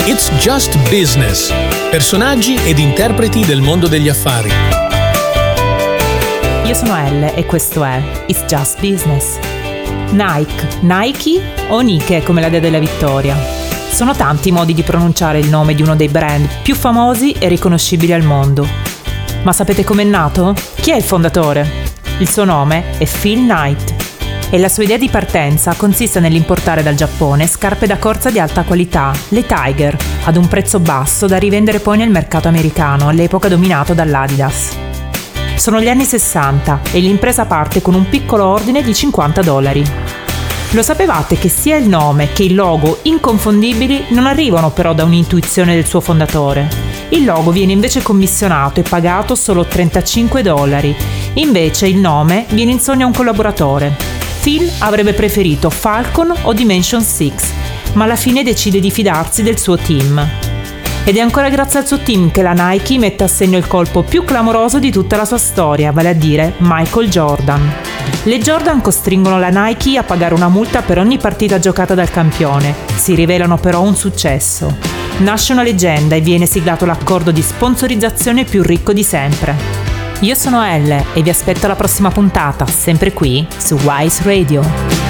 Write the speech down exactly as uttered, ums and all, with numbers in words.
It's Just Business. Personaggi ed interpreti del mondo degli affari. Io sono Elle e questo è It's Just Business. Nike, Nike o Nike come la dea della vittoria. Sono tanti i modi di pronunciare il nome di uno dei brand più famosi e riconoscibili al mondo. Ma sapete com'è nato? Chi è il fondatore? Il suo nome è Phil Knight e la sua idea di partenza consiste nell'importare dal Giappone scarpe da corsa di alta qualità, le Tiger, ad un prezzo basso da rivendere poi nel mercato americano, all'epoca dominato dall'Adidas. Sono gli anni sessanta e l'impresa parte con un piccolo ordine di cinquanta dollari. Lo sapevate che sia il nome che il logo inconfondibili non arrivano però da un'intuizione del suo fondatore? Il logo viene invece commissionato e pagato solo trentacinque dollari, invece il nome viene in sogno a un collaboratore. Phil avrebbe preferito Falcon o Dimension sei, ma alla fine decide di fidarsi del suo team. Ed è ancora grazie al suo team che la Nike mette a segno il colpo più clamoroso di tutta la sua storia, vale a dire Michael Jordan. Le Jordan costringono la Nike a pagare una multa per ogni partita giocata dal campione. Si rivelano però un successo. Nasce una leggenda e viene siglato l'accordo di sponsorizzazione più ricco di sempre. Io sono Elle e vi aspetto alla prossima puntata, sempre qui su Wise Radio.